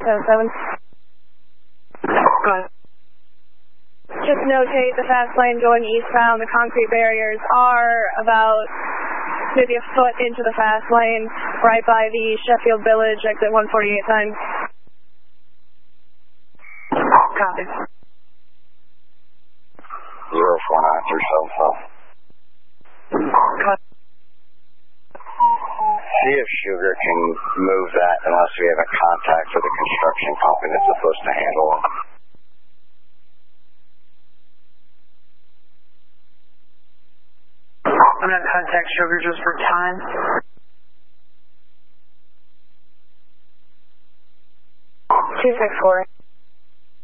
877. Go ahead. Just notate the fast lane going eastbound. The concrete barriers are about maybe a foot into the fast lane, right by the Sheffield Village exit 148 sign. Copy. 04937. See if Sugar can move that unless we have a contact with the construction company that's supposed to handle them. I'm going to contact Sugar just for time. Two 6-4.